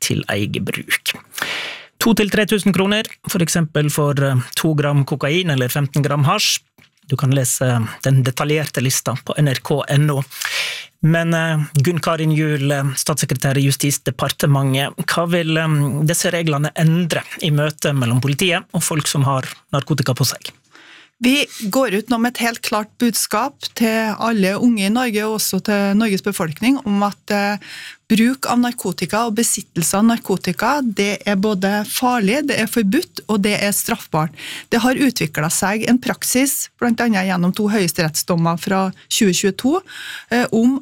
til eget bruk. 2-3 tusen kroner, for eksempel for 2 gram kokain eller 15 gram hasj. Du kan lese den detaljerte lista på nrk.no. Men Gunn Karin Juel, statssekretær i Justisdepartementet, hva vil disse reglene endre i møte mellom politiet og folk som har narkotika på seg? Vi går ut nå med et helt klart budskap til alle unge i Norge og også til Norges befolkning om at bruk av narkotika og besittelse av narkotika, det både farlig, det forbudt og det straffbart. Det har utviklet seg en praksis, blant annet gjennom 2 høyesterettsdommer fra 2022, om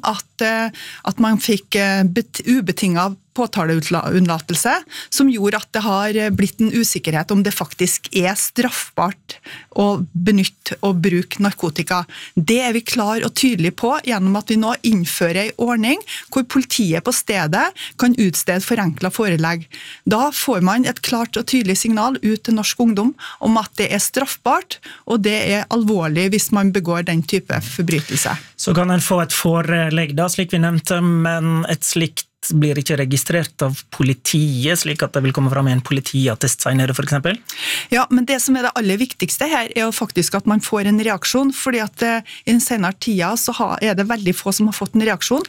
at man fikk ubetinget påtaleunnlatelse, som gjorde at det har blitt en usikkerhet om det faktisk straffbart å benytte og bruke narkotika. Det vi klar og tydelig på gjennom at vi nå innfører en ordning hvor politiet på stedet kan utstede forenklet forelegg. Da får man et klart og tydelig signal ut til norsk ungdom om at det straffbart, og det alvorlig hvis man begår den type forbrytelse. Så kan en få et forelegg da, slik vi nevnte, men et slikt blir ikke registrert av politiet, slik at det vil komme fram i en politiattest senere, for eksempel? Ja, men det som det aller viktigste her jo faktisk at man får en reaksjon, fordi at i den senere tida så det veldig få som har fått en reaksjon.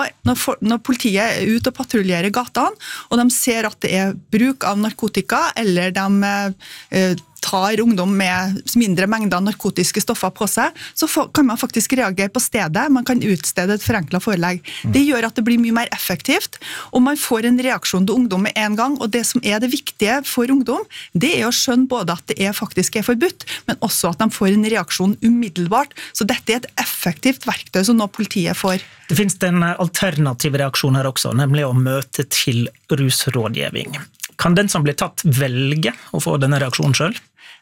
Når politiet ute og patruljerer gatene, og de ser at det bruk av narkotika, eller de tar ungdom med mindre mengder narkotiske stoffer på seg, så kan man faktisk reagere på stedet, man kan utstede et forenklet forelegg. Det gjør at det blir mye mer effektivt, og man får en reaksjon til ungdom med en gang, og det som det viktige for ungdom, det å skjønne både at det faktisk forbudt, men også at de får en reaksjon umiddelbart, så dette et effektivt verktøy som nå politiet får. Det finnes en alternativ reaksjon her også, nemlig å møte til rusrådgivning. Kan den som blir tatt velge å få denne reaksjonen selv?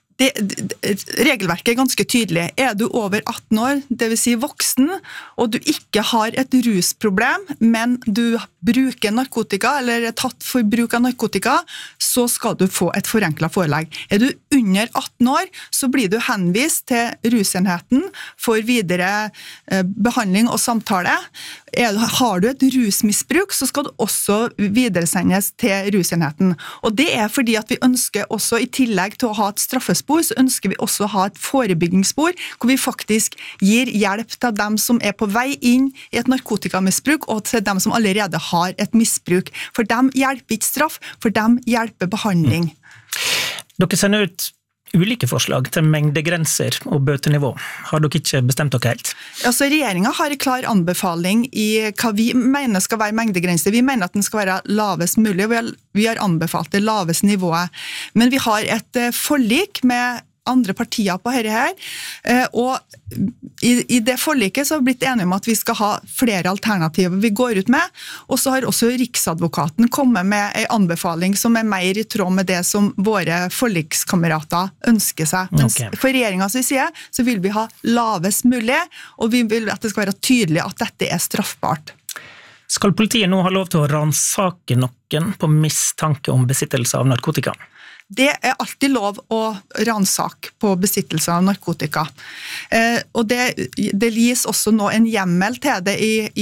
Regelverket ganske tydelig. Du over 18 år, det vil si voksen, og du ikke har et rusproblem, men du bruker narkotika, eller tatt for bruk av narkotika, så skal du få et forenklet forelegg. Du under 18 år, så blir du henvist til rusenheten for videre behandling og samtale. Har du et rusmisbruk, så skal du også videresendes til rusenheten. Og det fordi at vi ønsker også, i tillegg til å ha et straffespor, så ønsker vi også å ha et forebyggingsspor, hvor vi faktisk gir hjelp til dem som på vei inn i et narkotikamisbruk, og til dem som allerede har et misbruk. For dem hjelper ikke straff, for dem hjelper behandling. Dere sender ut ulike forslag til mengdegrenser og bøtenivå. Har dere ikke bestemt dere helt? Altså, regjeringen har en klar anbefaling i hva vi mener skal være mengdegrenser. Vi mener at den skal være lavest mulig, og vi har anbefalt det laveste nivået. Men vi har et forlik med andre partier på dette her, og i det forliket så har vi blitt enige om at vi skal ha flere alternativer vi går ut med, og så har også Riksadvokaten kommet med en anbefaling som mer i tråd med det som våre forlikskamerater ønsker seg. Mens for regjeringens side så vil vi ha lavest mulig, og vi vil at det skal være tydelig at dette straffbart. Skal politiet nå ha lov til å ransake noen på mistanke om besittelse av narkotika? Det alltid lov å ransake på besittelse av narkotika. Og det gis også nå en hjemmel til det i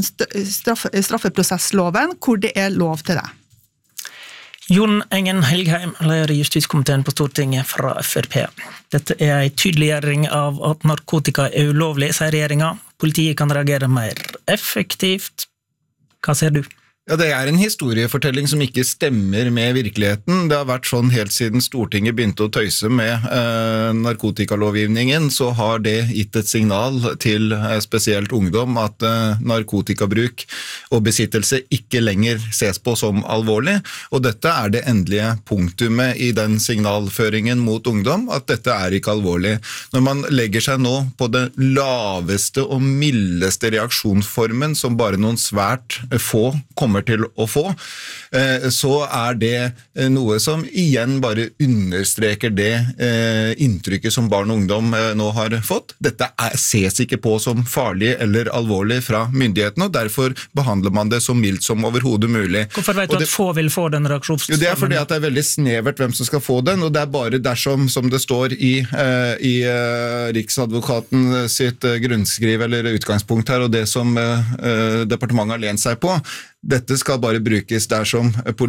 straffeprosessloven, hvor det lov til det. Jon Engen-Helgheim, leder i Justiskomiteen på Stortinget fra FrP. Dette en tydeliggjøring av at narkotika ulovlig, sier regjeringen. Politiet kan reagere mer effektivt. Hva ser du? Ja, det en historiefortelling som ikke stemmer med virkeligheten. Det har vært sånn helt siden Stortinget begynte å tøyse med narkotikalovgivningen, så har det gitt et signal til spesielt ungdom at narkotikabruk og besittelse ikke lenger ses på som alvorlig, og dette det endelige punktumet i den signalføringen mot ungdom, at dette ikke alvorlig. Når man legger seg nå på den laveste og mildeste reaksjonsformen som bare noen svært få kommer til å få, så det noe som igjen bare understreker det inntrykket som barn og ungdom nå har fått. Dette ses ikke på som farlig eller alvorlig fra myndighetene, og derfor behandler man det så mildt som overhodet mulig. Hvorfor vet du at få vil få den reaksjonsformen? Det fordi at det veldig snevert hvem som skal få den, og det bare dersom, som det står i Riksadvokaten sitt grunnskriv eller utgangspunkt her, og det som departementet har lent seg på, dette skal bare brukes dersom